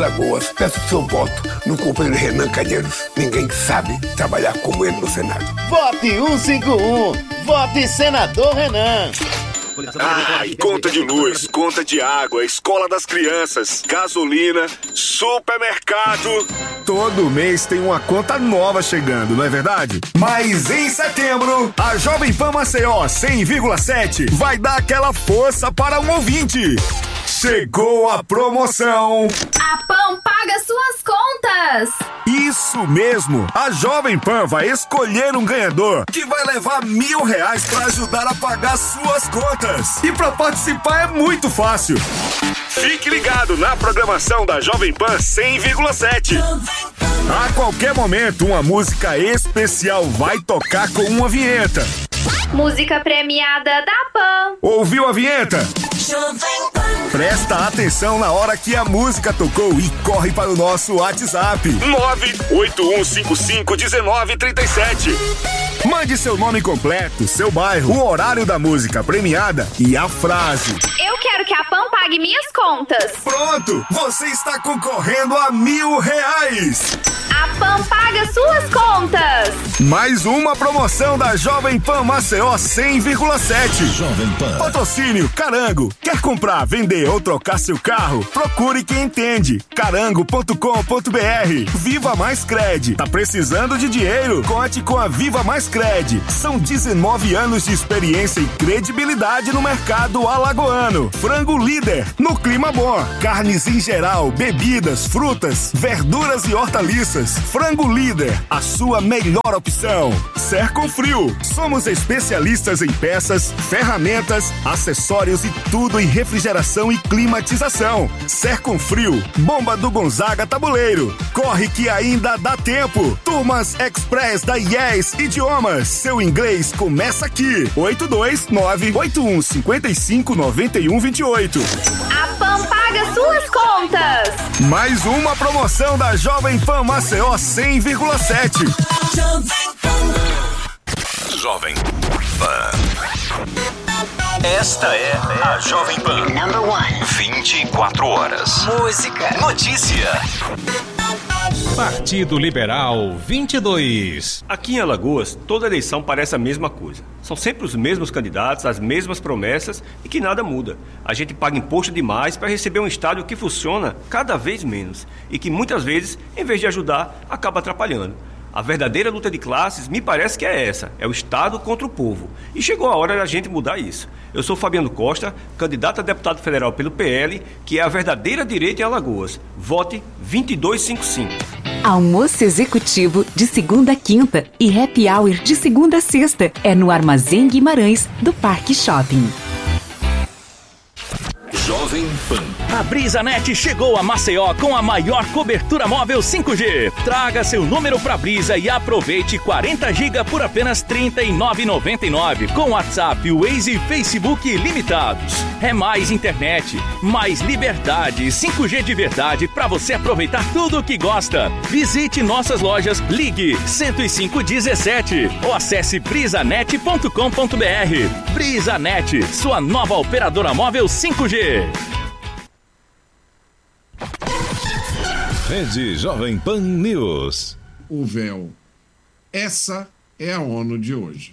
Alagoas, peço seu voto no companheiro Renan Calheiros. Ninguém sabe trabalhar como ele no Senado. Vote 151. Vote senador Renan. Conta de luz, conta de água, escola das crianças, gasolina, supermercado. Todo mês tem uma conta nova chegando, não é verdade? Mas em setembro, a Jovem Pan Maceió 100,7 vai dar aquela força para um ouvinte. Chegou a promoção! A Pan paga suas contas! Isso mesmo! A Jovem Pan vai escolher um ganhador que vai levar R$1.000 para ajudar a pagar suas contas. E para participar é muito fácil. Fique ligado na programação da Jovem Pan 100,7. A qualquer momento, uma música especial vai tocar com uma vinheta. Música premiada da Pan. Ouviu a vinheta? Presta atenção na hora que a música tocou e corre para o nosso WhatsApp 981551937. Mande seu nome completo, seu bairro, o horário da música premiada e a frase. Eu quero que a Pan pague minhas contas. Pronto, você está concorrendo a R$1.000. A Pan paga suas contas. Mais uma promoção da Jovem Pan Maceió 100,7. Jovem Pan. Patrocínio Carango. Quer comprar, vender ou trocar seu carro? Procure quem entende. Carango.com.br. Viva Mais Cred. Tá precisando de dinheiro? Conte com a Viva Mais Cred. São 19 anos de experiência e credibilidade no mercado alagoano. Frango líder no clima bom. Carnes em geral, bebidas, frutas, verduras e hortaliças. Frango líder, a sua melhor opção. Serconfrio. Somos especialistas em peças, ferramentas, acessórios e tudo em refrigeração e climatização. Serconfrio, Bomba do Gonzaga Tabuleiro. Corre que ainda dá tempo. Turmas Express da IES Idiomas. Seu inglês começa aqui. 829-8155-9128. A Pan paga suas contas. Mais uma promoção da Jovem Pan Maceió 100,7. Jovem Pan. Esta é a Jovem Pan. Number 1. 24 horas. Música. Notícia. Partido Liberal 22. Aqui em Alagoas, toda eleição parece a mesma coisa. São sempre os mesmos candidatos, as mesmas promessas e que nada muda. A gente paga imposto demais para receber um estádio que funciona cada vez menos e que muitas vezes, em vez de ajudar, acaba atrapalhando. A verdadeira luta de classes me parece que é essa, é o Estado contra o povo. E chegou a hora da gente mudar isso. Eu sou Fabiano Costa, candidato a deputado federal pelo PL, que é a verdadeira direita em Alagoas. Vote 2255. Almoço executivo de segunda a quinta e happy hour de segunda a sexta. É no Armazém Guimarães, do Parque Shopping. Jovem Pan. A BrisaNet chegou a Maceió com a maior cobertura móvel 5G. Traga seu número pra Brisa e aproveite 40 GB por apenas R$ 39,99 com WhatsApp, Waze e Facebook ilimitados. É mais internet, mais liberdade, 5G de verdade para você aproveitar tudo o que gosta. Visite nossas lojas, ligue 10517 ou acesse brisanet.com.br. BrisaNet, sua nova operadora móvel 5G. Rede Jovem Pan News. O véu. Essa é a ONU de hoje.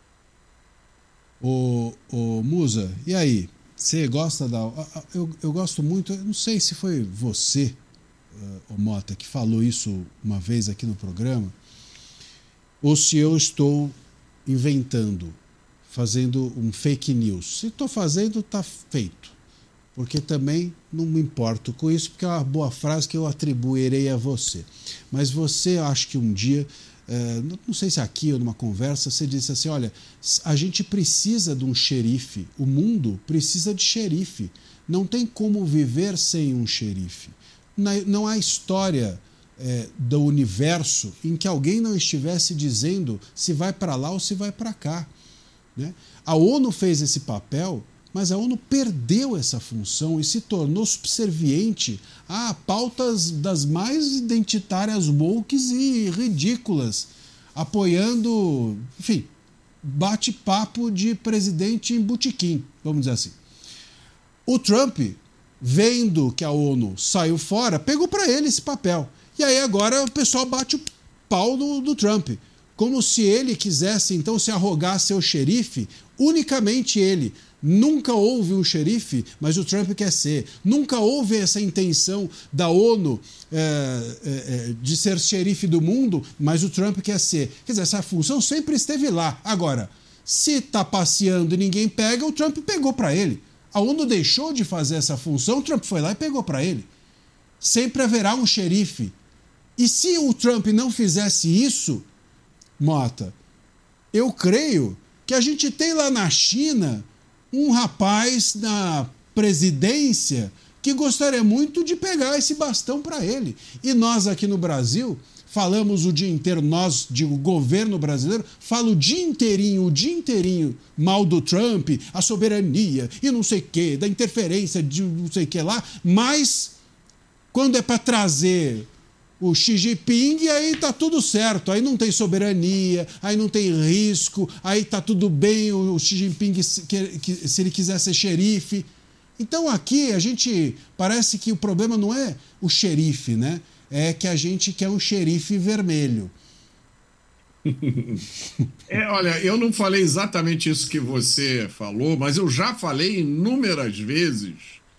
Ô Musa, e aí? Você gosta da... Eu gosto muito, eu não sei se foi você, o Mota, que falou isso uma vez aqui no programa, ou se eu estou inventando, fazendo um fake news. Se estou fazendo, está feito. Porque também não me importo com isso, porque é uma boa frase que eu atribuirei a você. Mas você, acho que um dia, não sei se aqui ou numa conversa, você disse assim, olha, a gente precisa de um xerife, o mundo precisa de xerife, não tem como viver sem um xerife. Não há história do universo em que alguém não estivesse dizendo se vai para lá ou se vai para cá, né? A ONU fez esse papel, mas a ONU perdeu essa função e se tornou subserviente a pautas das mais identitárias woke's e ridículas, apoiando, enfim, bate-papo de presidente em botequim, vamos dizer assim. O Trump vendo que a ONU saiu fora, pegou para ele esse papel. E aí agora o pessoal bate o pau do Trump. Como se ele quisesse, então, se arrogar ser o xerife, unicamente ele. Nunca houve um xerife, mas o Trump quer ser. Nunca houve essa intenção da ONU de ser xerife do mundo, mas o Trump quer ser. Quer dizer, essa função sempre esteve lá. Agora, se está passeando e ninguém pega, o Trump pegou para ele. A ONU deixou de fazer essa função, o Trump foi lá e pegou para ele. Sempre haverá um xerife. E se o Trump não fizesse isso, Mota, eu creio que a gente tem lá na China um rapaz na presidência que gostaria muito de pegar esse bastão para ele. E nós aqui no Brasil falamos o dia inteiro, nós, digo, o governo brasileiro, fala o dia inteirinho mal do Trump, a soberania e não sei o quê, da interferência de não sei o que lá, mas quando é para trazer o Xi Jinping, aí tá tudo certo, aí não tem soberania, aí não tem risco, aí tá tudo bem o Xi Jinping se ele quiser ser xerife. Então aqui a gente parece que o problema não é o xerife, né? É que a gente quer um xerife vermelho. Olha, eu não falei exatamente isso que você falou, mas eu já falei inúmeras vezes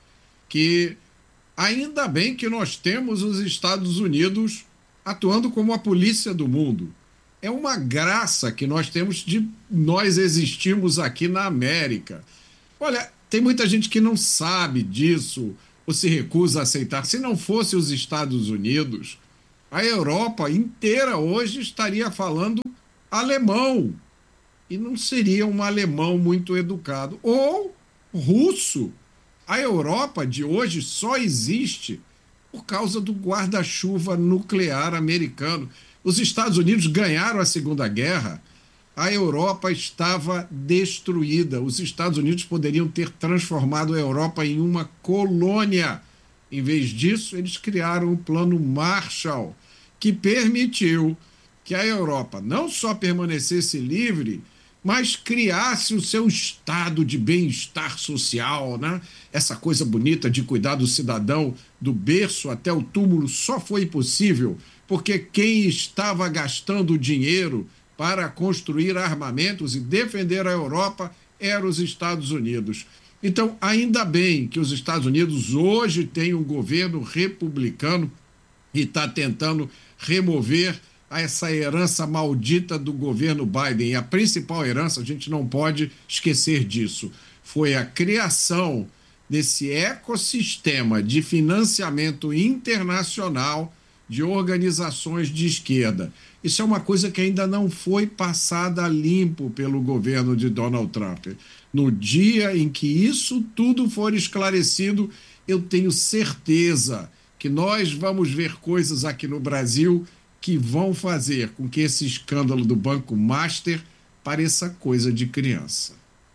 que ainda bem que nós temos os Estados Unidos atuando como a polícia do mundo. É uma graça que nós temos de nós existirmos aqui na América. Olha, tem muita gente que não sabe disso ou se recusa a aceitar. Se não fosse os Estados Unidos, a Europa inteira hoje estaria falando alemão. E não seria um alemão muito educado. Ou russo. A Europa de hoje só existe por causa do guarda-chuva nuclear americano. Os Estados Unidos ganharam a Segunda Guerra, a Europa estava destruída. Os Estados Unidos poderiam ter transformado a Europa em uma colônia. Em vez disso, eles criaram o Plano Marshall, que permitiu que a Europa não só permanecesse livre, mas criasse o seu estado de bem-estar social, né? Essa coisa bonita de cuidar do cidadão do berço até o túmulo só foi possível porque quem estava gastando dinheiro para construir armamentos e defender a Europa eram os Estados Unidos. Então, ainda bem que os Estados Unidos hoje têm um governo republicano e está tentando remover essa herança maldita do governo Biden. E a principal herança, a gente não pode esquecer disso, foi a criação desse ecossistema de financiamento internacional de organizações de esquerda. Isso é uma coisa que ainda não foi passada limpo pelo governo de Donald Trump. No dia em que isso tudo for esclarecido, eu tenho certeza que nós vamos ver coisas aqui no Brasil que vão fazer com que esse escândalo do Banco Master pareça coisa de criança.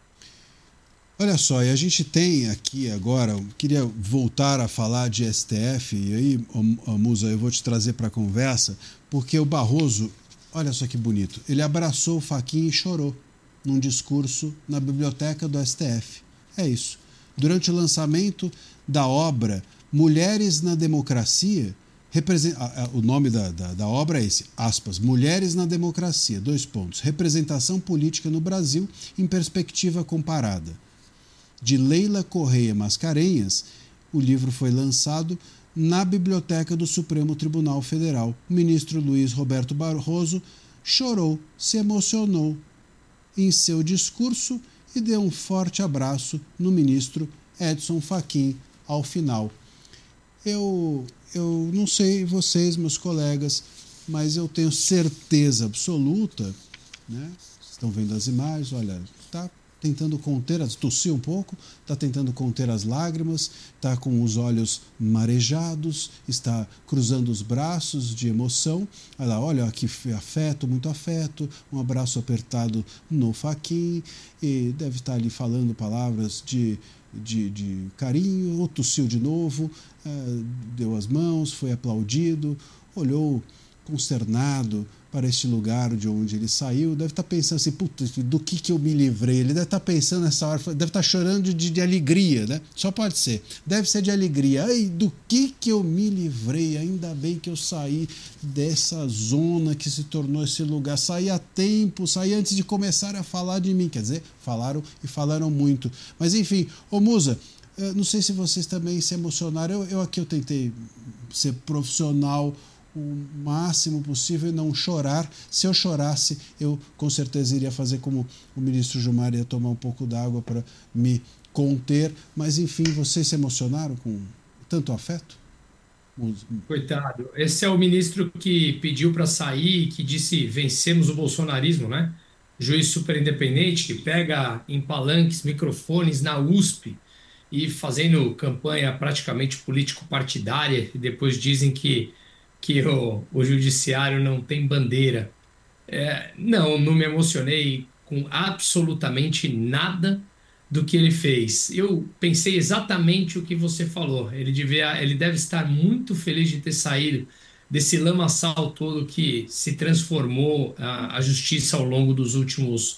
Olha só, e a gente tem aqui agora, eu queria voltar a falar de STF, e aí, Musa, eu vou te trazer para a conversa, porque o Barroso, olha só que bonito, ele abraçou o Fachin e chorou num discurso na biblioteca do STF. É isso. Durante o lançamento da obra Mulheres na Democracia, o nome da obra é esse, aspas, Mulheres na Democracia, : representação política no Brasil em perspectiva comparada. De Leila Correia Mascarenhas, o livro foi lançado na Biblioteca do Supremo Tribunal Federal. O ministro Luiz Roberto Barroso chorou, se emocionou em seu discurso e deu um forte abraço no ministro Edson Fachin ao final. Eu não sei vocês, meus colegas, mas eu tenho certeza absoluta, né? Estão vendo as imagens, olha, está tentando conter, tossiu um pouco, está tentando conter as lágrimas, está com os olhos marejados, está cruzando os braços de emoção. Olha que afeto, muito afeto, um abraço apertado no Fachin, e deve estar ali falando palavras de carinho, ou tossiu de novo, deu as mãos, foi aplaudido, olhou consternado para este lugar de onde ele saiu, deve estar pensando assim, puta, do que eu me livrei? Ele deve estar pensando nessa hora, deve estar chorando de alegria, né? Só pode ser. Deve ser de alegria. Ai, do que eu me livrei? Ainda bem que eu saí dessa zona que se tornou esse lugar. Saí a tempo, saí antes de começar a falar de mim. Quer dizer, falaram e falaram muito. Mas enfim, ô Musa, não sei se vocês também se emocionaram. Eu aqui eu tentei ser profissional o máximo possível e não chorar. Se eu chorasse, eu com certeza iria fazer como o ministro Gilmar, ia tomar um pouco d'água para me conter. Mas enfim, vocês se emocionaram com tanto afeto? Coitado, esse é o ministro que pediu para sair, que disse vencemos o bolsonarismo, né? Juiz super independente que pega em palanques, microfones na USP e fazendo campanha praticamente político-partidária, e depois dizem que o judiciário não tem bandeira. Não me emocionei com absolutamente nada do que ele fez. Eu pensei exatamente o que você falou. Ele deve estar muito feliz de ter saído desse lamaçal todo que se transformou a justiça ao longo dos últimos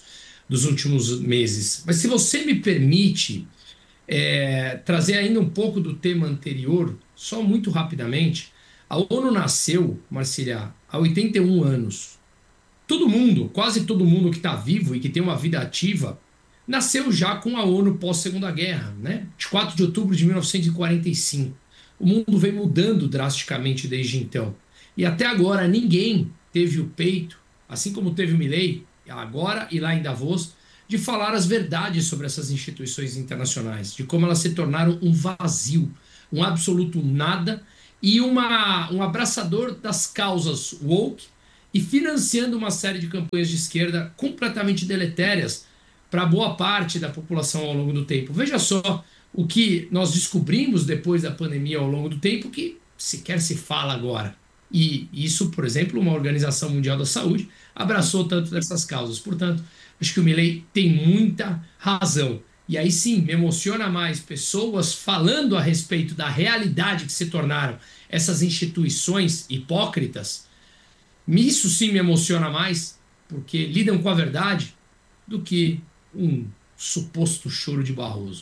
meses. Mas se você me permite trazer ainda um pouco do tema anterior, só muito rapidamente. A ONU nasceu, Marcília, há 81 anos. Todo mundo, quase todo mundo que está vivo e que tem uma vida ativa, nasceu já com a ONU pós-Segunda Guerra, né? De 4 de outubro de 1945. O mundo vem mudando drasticamente desde então. E até agora ninguém teve o peito, assim como teve o Milei, agora e lá em Davos, de falar as verdades sobre essas instituições internacionais, de como elas se tornaram um vazio, um absoluto nada, e um abraçador das causas woke e financiando uma série de campanhas de esquerda completamente deletérias para boa parte da população ao longo do tempo. Veja só o que nós descobrimos depois da pandemia ao longo do tempo, que sequer se fala agora. E isso, por exemplo, uma Organização Mundial da Saúde abraçou tanto dessas causas. Portanto, acho que o Milei tem muita razão. E aí sim, me emociona mais pessoas falando a respeito da realidade que se tornaram essas instituições hipócritas. Isso sim me emociona mais, porque lidam com a verdade, do que um suposto choro de Barroso.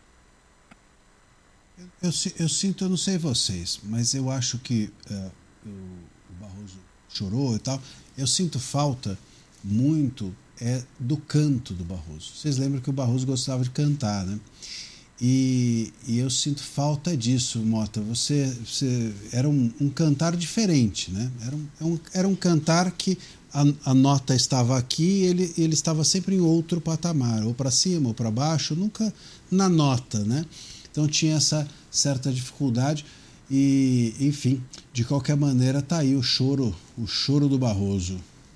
Eu sinto, eu não sei vocês, mas eu acho que o Barroso chorou e tal. Eu sinto falta muito do canto do Barroso. Vocês lembram que o Barroso gostava de cantar, né? E eu sinto falta disso, Mota. Você era um cantar diferente, né? Era um cantar que a nota estava aqui, ele estava sempre em outro patamar, ou para cima ou para baixo, nunca na nota, né? Então tinha essa certa dificuldade e, enfim, de qualquer maneira está aí o choro do Barroso.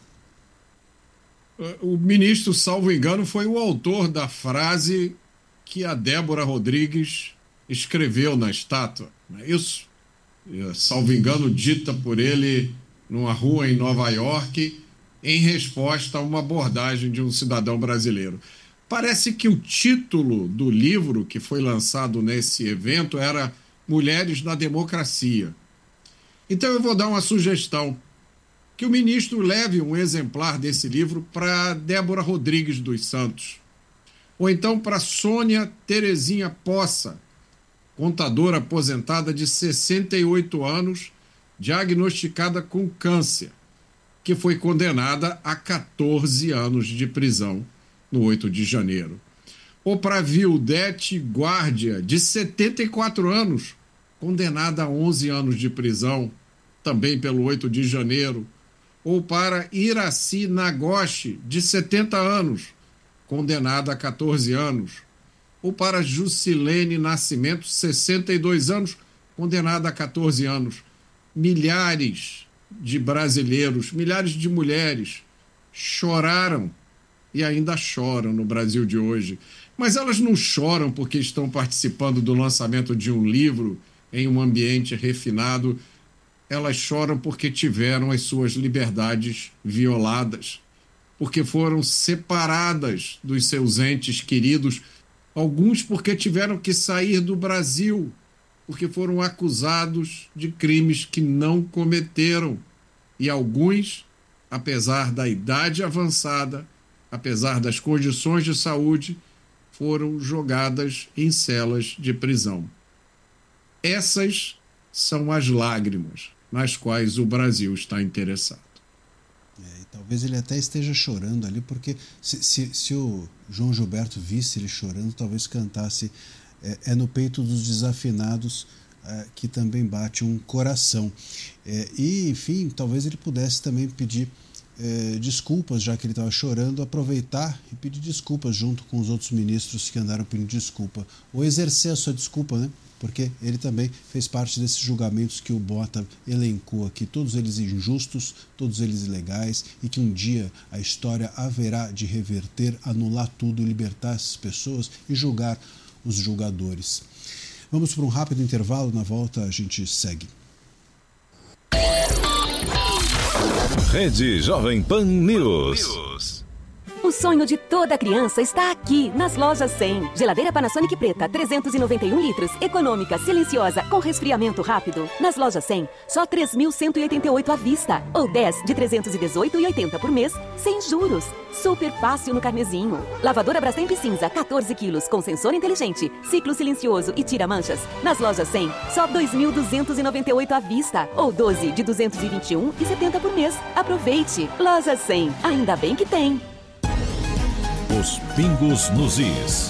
O ministro, salvo engano, foi o autor da frase que a Débora Rodrigues escreveu na estátua. Não é isso? Salvo engano, dita por ele numa rua em Nova York, em resposta a uma abordagem de um cidadão brasileiro. Parece que o título do livro que foi lançado nesse evento era Mulheres na Democracia. Então eu vou dar uma sugestão, que o ministro leve um exemplar desse livro para Débora Rodrigues dos Santos, ou então para Sônia Terezinha Poça, contadora aposentada de 68 anos, diagnosticada com câncer, que foi condenada a 14 anos de prisão no 8 de janeiro. Ou para Vildete Guardia, de 74 anos, condenada a 11 anos de prisão, também pelo 8 de janeiro. Ou para Iraci Nagoshi, de 70 anos, condenada a 14 anos. Ou para Jusilene Nascimento, 62 anos, condenada a 14 anos. Milhares de brasileiros, milhares de mulheres choraram e ainda choram no Brasil de hoje. Mas elas não choram porque estão participando do lançamento de um livro em um ambiente refinado. Elas choram porque tiveram as suas liberdades violadas, porque foram separadas dos seus entes queridos, alguns porque tiveram que sair do Brasil, porque foram acusados de crimes que não cometeram, E alguns, apesar da idade avançada, apesar das condições de saúde, foram jogadas em celas de prisão. Essas são as lágrimas nas quais o Brasil está interessado. E talvez ele até esteja chorando ali, porque se o João Gilberto visse ele chorando, talvez cantasse é no peito dos desafinados que também bate um coração. E, enfim, talvez ele pudesse também pedir desculpas, já que ele estava chorando, aproveitar e pedir desculpas junto com os outros ministros que andaram pedindo desculpa, ou exercer a sua desculpa, né? Porque ele também fez parte desses julgamentos que o Bota elencou aqui, todos eles injustos, todos eles ilegais, e que um dia a história haverá de reverter, anular tudo, libertar essas pessoas e julgar os julgadores. Vamos para um rápido intervalo, na volta a gente segue. Rede Jovem Pan News. O sonho de toda criança está aqui, nas lojas 100. Geladeira Panasonic preta, 391 litros, econômica, silenciosa, com resfriamento rápido. Nas lojas 100, só 3.188 à vista. Ou 10 de 318,80 por mês, sem juros. Super fácil no carnezinho. Lavadora Brastemp cinza, 14 quilos, com sensor inteligente, ciclo silencioso e tira manchas. Nas lojas 100, só 2.298 à vista. Ou 12 de 221,70 por mês. Aproveite. Lojas 100, ainda bem que tem. Os pingos nos is.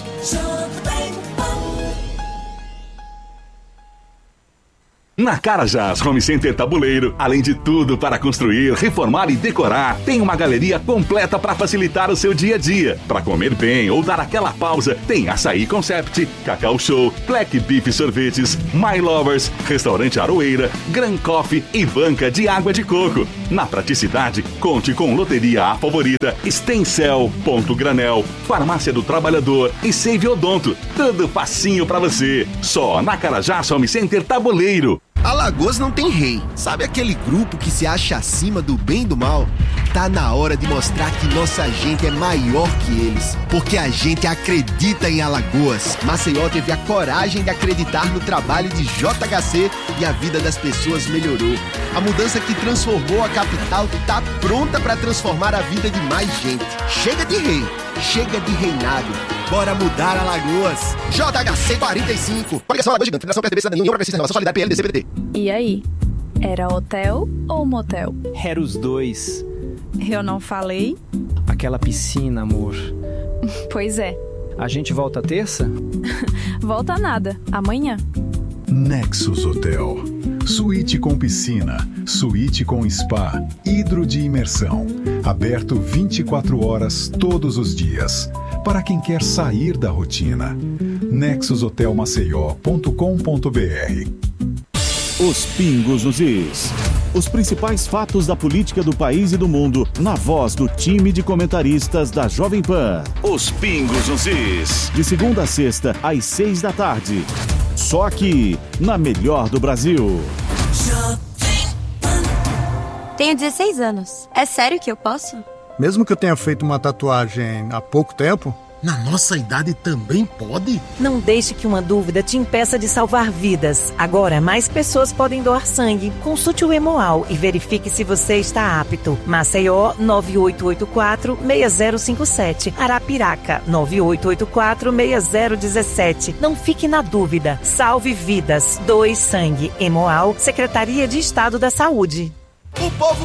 Na Carajás Home Center Tabuleiro, além de tudo para construir, reformar e decorar, tem uma galeria completa para facilitar o seu dia a dia. Para comer bem ou dar aquela pausa, tem Açaí Concept, Cacau Show, Black Beef Sorvetes, My Lovers, Restaurante Aroeira, Gran Coffee e banca de água de coco. Na praticidade, conte com Loteria A Favorita, Stencel, Ponto Granel, Farmácia do Trabalhador e Save Odonto. Tudo facinho para você. Só na Carajás Home Center Tabuleiro. Alagoas não tem rei. Sabe aquele grupo que se acha acima do bem e do mal? Tá na hora de mostrar que nossa gente é maior que eles. Porque a gente acredita em Alagoas. Maceió teve a coragem de acreditar no trabalho de JHC e a vida das pessoas melhorou. A mudança que transformou a capital tá pronta para transformar a vida de mais gente. Chega de rei, chega de reinado. Bora mudar Alagoas. JHC 45. Coligação Alagoas Gigante. Federação PSDB, Cidadania, União Progressista, Renovação Solidária, PL, DC, PDT. E aí? Era hotel ou motel? Era os dois. Eu não falei? Aquela piscina, amor. Pois é. A gente volta terça? Volta nada. Amanhã. Nexus Hotel. Suíte com piscina, suíte com spa, hidro de imersão. Aberto 24 horas todos os dias. Para quem quer sair da rotina. nexushotelmaceió.com.br. Os pingos nos is. Os principais fatos da política do país e do mundo na voz do time de comentaristas da Jovem Pan. Os pingos nos is. De segunda a sexta, às 6 da tarde. Só aqui, na melhor do Brasil. Tenho 16 anos. É sério que eu posso? Mesmo que eu tenha feito uma tatuagem há pouco tempo? Na nossa idade também pode? Não deixe que uma dúvida te impeça de salvar vidas. Agora, mais pessoas podem doar sangue. Consulte o Hemoal e verifique se você está apto. Maceió, 9884-6057. Arapiraca, 9884-6017. Não fique na dúvida. Salve vidas. Doe sangue. Hemoal, Secretaria de Estado da Saúde. O povo